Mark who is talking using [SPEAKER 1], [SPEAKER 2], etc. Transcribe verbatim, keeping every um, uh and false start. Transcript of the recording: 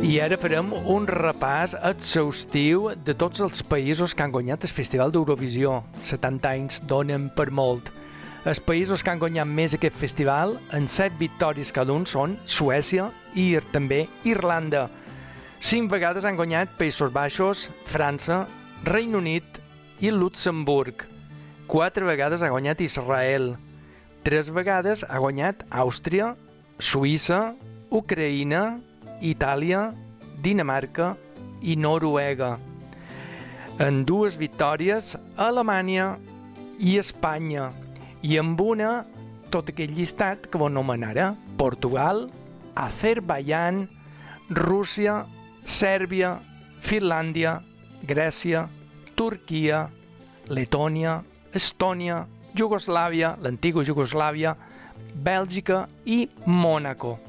[SPEAKER 1] I ara farem un repàs exhaustiu de tots els països que han guanyat el Festival d'Eurovisió. setanta anys donen per molt. Els països que han guanyat més aquest festival, en set victòries cada un, són Suècia i també Irlanda. Cinc vegades han guanyat Països Baixos, França, Regne Unit i Luxemburg. Quatre vegades ha guanyat Israel. Tres vegades ha guanyat Àustria, Suïssa, Ucraïna, Itàlia, Dinamarca i Noruega. En dues victòries, Alemanya i Espanya. I amb una, tot aquest llistat que vos anomenarà Portugal, Azerbaiyán, Rússia, Sèrbia, Finlàndia, Grècia, Turquia, Letònia, Estònia, Iugoslàvia, l'antiga Iugoslàvia, Bèlgica i Mònaco.